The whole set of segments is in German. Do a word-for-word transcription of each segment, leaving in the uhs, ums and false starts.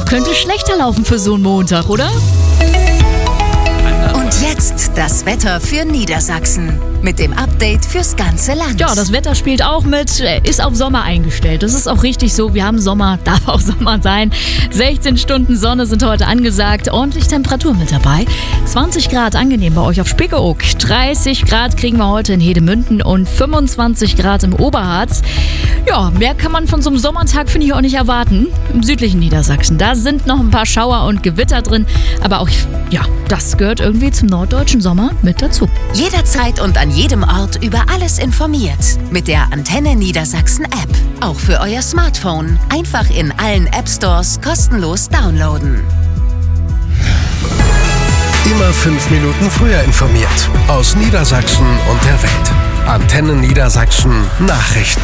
könnte schlechter laufen für so einen Montag, oder? Und jetzt das Wetter für Niedersachsen mit dem Update fürs ganze Land. Ja, das Wetter spielt auch mit, ist auf Sommer eingestellt. Das ist auch richtig so. Wir haben Sommer, darf auch Sommer sein. sechzehn Stunden Sonne sind heute angesagt. Ordentlich Temperatur mit dabei. zwanzig Grad angenehm bei euch auf Spiekeroog. dreißig Grad kriegen wir heute in Hedemünden und fünfundzwanzig Grad im Oberharz. Ja, mehr kann man von so einem Sommertag, finde ich, auch nicht erwarten. Im südlichen Niedersachsen, da sind noch ein paar Schauer und Gewitter drin. Aber auch, ja, das gehört irgendwie zum norddeutschen Sommer mit dazu. Jederzeit und an jedem Ort über alles informiert. Mit der Antenne Niedersachsen App. Auch für euer Smartphone. Einfach in allen App Stores kostenlos downloaden. Immer fünf Minuten früher informiert. Aus Niedersachsen und der Welt. Antenne Niedersachsen Nachrichten.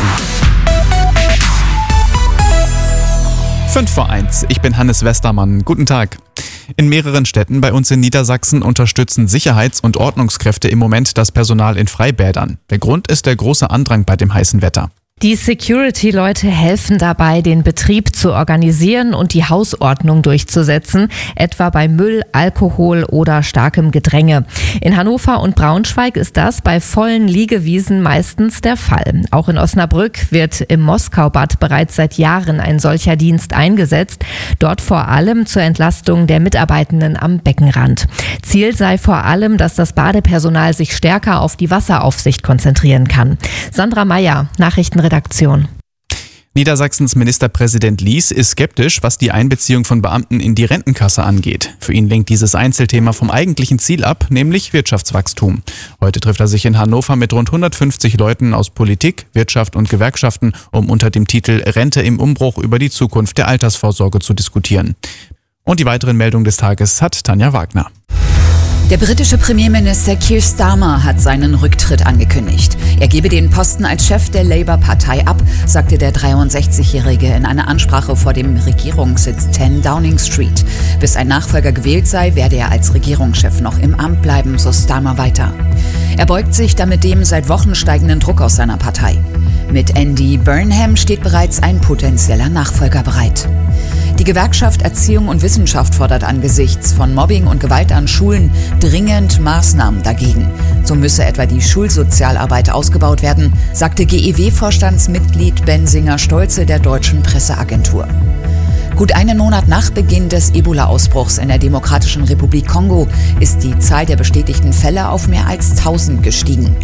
fünf vor eins. Ich bin Hannes Westermann. Guten Tag. In mehreren Städten bei uns in Niedersachsen unterstützen Sicherheits- und Ordnungskräfte im Moment das Personal in Freibädern. Der Grund ist der große Andrang bei dem heißen Wetter. Die Security-Leute helfen dabei, den Betrieb zu organisieren und die Hausordnung durchzusetzen, etwa bei Müll, Alkohol oder starkem Gedränge. In Hannover und Braunschweig ist das bei vollen Liegewiesen meistens der Fall. Auch in Osnabrück wird im Moskaubad bereits seit Jahren ein solcher Dienst eingesetzt, dort vor allem zur Entlastung der Mitarbeitenden am Beckenrand. Ziel sei vor allem, dass das Badepersonal sich stärker auf die Wasseraufsicht konzentrieren kann. Sandra Meyer, Nachrichtenredaktion. Niedersachsens Ministerpräsident Lies ist skeptisch, was die Einbeziehung von Beamten in die Rentenkasse angeht. Für ihn lenkt dieses Einzelthema vom eigentlichen Ziel ab, nämlich Wirtschaftswachstum. Heute trifft er sich in Hannover mit rund hundertfünfzig Leuten aus Politik, Wirtschaft und Gewerkschaften, um unter dem Titel Rente im Umbruch über die Zukunft der Altersvorsorge zu diskutieren. Und die weiteren Meldungen des Tages hat Tanja Wagner. Der britische Premierminister Keir Starmer hat seinen Rücktritt angekündigt. Er gebe den Posten als Chef der Labour-Partei ab, sagte der dreiundsechzigjährige in einer Ansprache vor dem Regierungssitz zehn Downing Street. Bis ein Nachfolger gewählt sei, werde er als Regierungschef noch im Amt bleiben, so Starmer weiter. Er beugt sich damit dem seit Wochen steigenden Druck aus seiner Partei. Mit Andy Burnham steht bereits ein potenzieller Nachfolger bereit. Die Gewerkschaft Erziehung und Wissenschaft fordert angesichts von Mobbing und Gewalt an Schulen dringend Maßnahmen dagegen. So müsse etwa die Schulsozialarbeit ausgebaut werden, sagte G E W-Vorstandsmitglied Bensinger Stolze der Deutschen Presseagentur. Gut einen Monat nach Beginn des Ebola-Ausbruchs in der Demokratischen Republik Kongo ist die Zahl der bestätigten Fälle auf mehr als tausend gestiegen.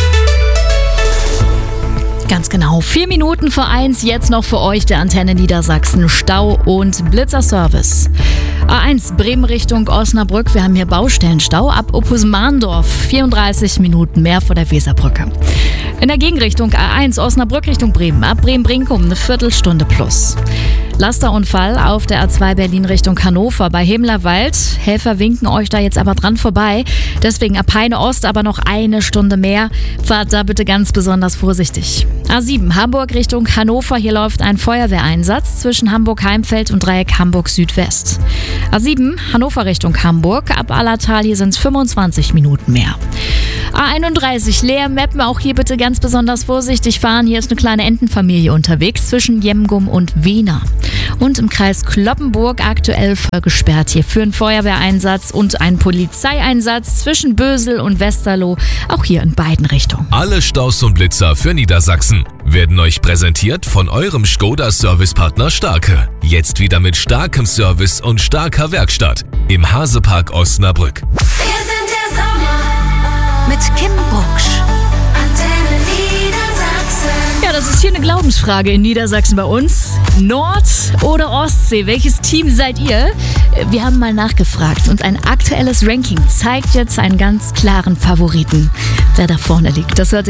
Ganz genau. Vier Minuten vor eins, jetzt noch für euch der Antenne Niedersachsen Stau- und Blitzerservice. A eins Bremen Richtung Osnabrück. Wir haben hier Baustellenstau ab Opusmandorf. vierunddreißig Minuten mehr vor der Weserbrücke. In der Gegenrichtung A eins Osnabrück Richtung Bremen. Ab Bremen-Brinkum eine Viertelstunde plus. Lasterunfall auf der A zwei Berlin Richtung Hannover bei Hemlerwald. Helfer winken euch da jetzt aber dran vorbei. Deswegen ab Peine Ost aber noch eine Stunde mehr. Fahrt da bitte ganz besonders vorsichtig. A sieben Hamburg Richtung Hannover. Hier läuft ein Feuerwehreinsatz zwischen Hamburg-Heimfeld und Dreieck Hamburg-Südwest. A sieben Hannover Richtung Hamburg. Ab Allertal hier sind es fünfundzwanzig Minuten mehr. A einunddreißig Leer-Meppen, auch hier bitte ganz besonders vorsichtig fahren. Hier ist eine kleine Entenfamilie unterwegs zwischen Jemgum und Wiener. Und im Kreis Cloppenburg aktuell gesperrt hier für einen Feuerwehreinsatz und einen Polizeieinsatz zwischen Bösel und Westerlo, auch hier in beiden Richtungen. Alle Staus und Blitzer für Niedersachsen werden euch präsentiert von eurem Skoda-Servicepartner Starke. Jetzt wieder mit starkem Service und starker Werkstatt im Hasepark Osnabrück. Wir sind der Sommer mit Kim Bucksch. Antenne Niedersachsen. Ja, das ist hier eine Glaubensfrage in Niedersachsen bei uns. Nord- oder Ostsee? Welches Team seid ihr? Wir haben mal nachgefragt und ein aktuelles Ranking zeigt jetzt einen ganz klaren Favoriten, wer da vorne liegt. Das hört ihr